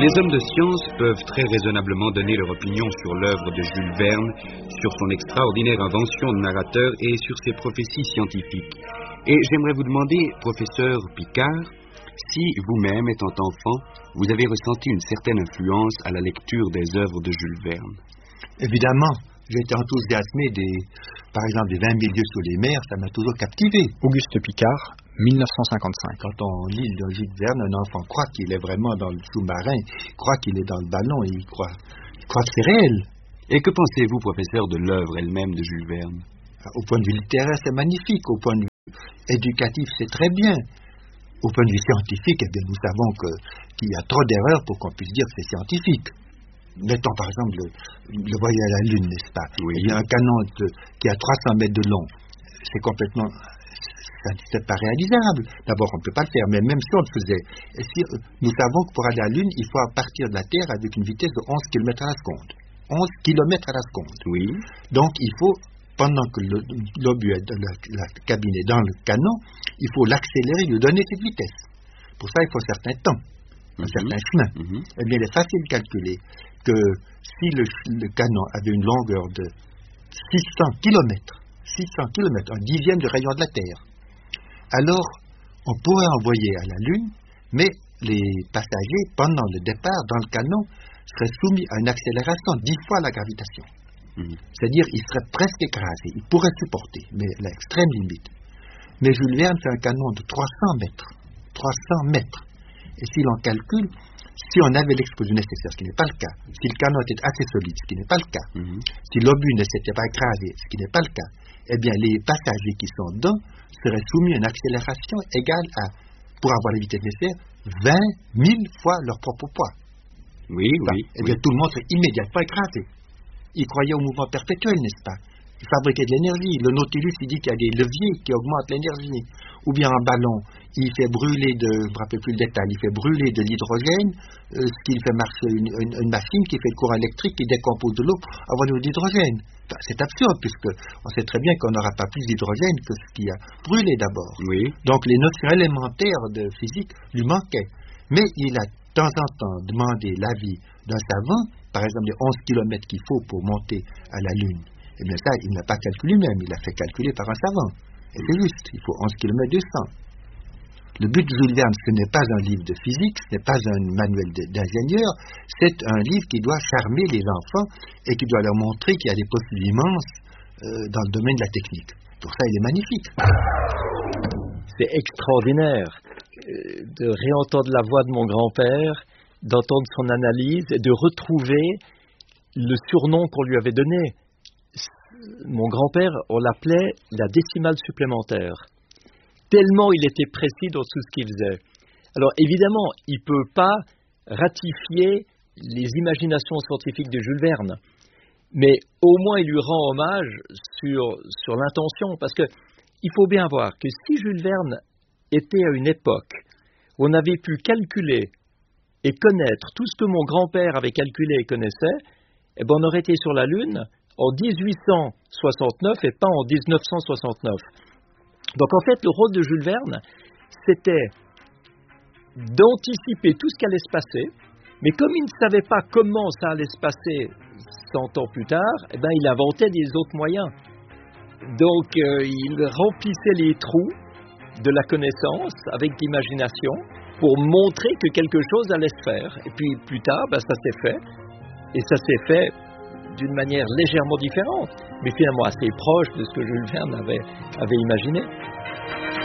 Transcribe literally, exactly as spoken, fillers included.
Les hommes de science peuvent très raisonnablement donner leur opinion sur l'œuvre de Jules Verne, sur son extraordinaire invention de narrateur et sur ses prophéties scientifiques. Et j'aimerais vous demander, professeur Picard, si vous-même, étant enfant, vous avez ressenti une certaine influence à la lecture des œuvres de Jules Verne. Évidemment, j'ai été enthousiasmé des, par exemple, des vingt mille lieues sous les mers, ça m'a toujours captivé. Auguste Picard, mille neuf cent cinquante-cinq. Quand on lit le Jules Verne, un enfant croit qu'il est vraiment dans le sous-marin, il croit qu'il est dans le ballon, et il croit, il croit que c'est réel. Et que pensez-vous, professeur, de l'œuvre elle-même de Jules Verne? Au point de vue littéraire, c'est magnifique. Au point de vue éducatif, c'est très bien. Au point de vue scientifique, eh bien, nous savons que, qu'il y a trop d'erreurs pour qu'on puisse dire que c'est scientifique. Mettons par exemple le, le voyage à la Lune, n'est-ce pas? Oui. Il y a un canon de, qui a trois cents mètres de long. C'est complètement... c'est pas réalisable. D'abord, on ne peut pas le faire, mais même si on le faisait, et si, nous savons que pour aller à la Lune, il faut partir de la Terre avec une vitesse de onze kilomètres à la seconde. onze kilomètres à la seconde. Oui. Donc, il faut, pendant que le, l'obus est dans la, la cabine est dans le canon, il faut l'accélérer, lui donner cette vitesse. Pour ça, il faut un certain temps, un mm-hmm. certain chemin. Mm-hmm. Eh bien, il est facile de calculer que si le, le canon avait une longueur de six cents kilomètres, six cents kilomètres, un dixième du rayon de la Terre, alors on pourrait envoyer à la Lune, mais les passagers, pendant le départ, dans le canon, seraient soumis à une accélération dix fois la gravitation. Mmh. C'est-à-dire, ils seraient presque écrasés, ils pourraient supporter, mais à l'extrême limite. Mais Jules Verne fait un canon de trois cents mètres. trois cents mètres. Et si l'on calcule, si on avait l'explosion nécessaire, ce qui n'est pas le cas, si le canon était assez solide, ce qui n'est pas le cas, mmh. si l'obus ne s'était pas écrasé, ce qui n'est pas le cas, eh bien, les passagers qui sont dedans seraient soumis à une accélération égale à, pour avoir la vitesse nécessaire, vingt mille fois leur propre poids. Oui, enfin, oui. Eh bien, oui. tout le monde serait immédiatement écrasé. Ils croyaient au mouvement perpétuel, n'est-ce pas? Ils fabriquaient de l'énergie. Le Nautilus, il dit qu'il y a des leviers qui augmentent l'énergie. Ou bien un ballon, il fait brûler de, je ne me rappelle plus le détail, il fait brûler de l'hydrogène, euh, ce qui fait marcher une, une, une machine qui fait le courant électrique, qui décompose de l'eau, avoir de l'hydrogène. Enfin, c'est absurde, puisque on sait très bien qu'on n'aura pas plus d'hydrogène que ce qui a brûlé d'abord. Oui. Donc les notions élémentaires de physique lui manquaient. Mais il a de temps en temps demandé l'avis d'un savant, par exemple les onze kilomètres qu'il faut pour monter à la Lune. Eh bien ça, il n'a pas calculé lui-même, il l'a fait calculer par un savant. Et c'est juste, il faut onze kilomètres deux cents. Le but de Jules Verne, ce n'est pas un livre de physique, ce n'est pas un manuel d'ingénieur, c'est un livre qui doit charmer les enfants et qui doit leur montrer qu'il y a des possibilités immenses euh, dans le domaine de la technique. Pour ça, il est magnifique. C'est extraordinaire euh, de réentendre la voix de mon grand-père, d'entendre son analyse et de retrouver le surnom qu'on lui avait donné. Mon grand-père, on l'appelait la décimale supplémentaire. Tellement il était précis dans tout ce qu'il faisait. Alors évidemment, il ne peut pas ratifier les imaginations scientifiques de Jules Verne, mais au moins il lui rend hommage sur, sur l'intention, parce qu'il faut bien voir que si Jules Verne était à une époque où on avait pu calculer et connaître tout ce que mon grand-père avait calculé et connaissait, eh ben on aurait été sur la Lune en dix-huit cent soixante-neuf et pas en dix-neuf cent soixante-neuf. Donc en fait, le rôle de Jules Verne, c'était d'anticiper tout ce qui allait se passer, mais comme il ne savait pas comment ça allait se passer cent ans plus tard, eh ben, il inventait des autres moyens. Donc euh, il remplissait les trous de la connaissance avec l'imagination pour montrer que quelque chose allait se faire. Et puis plus tard, ben, ça s'est fait, et ça s'est fait d'une manière légèrement différente, mais finalement assez proche de ce que Jules Verne avait, avait imaginé.